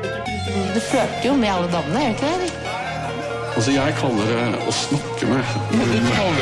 Du flørter jo med alle damene, gjør du ikke det? Altså, jeg kaller det å snakke med. Du kaller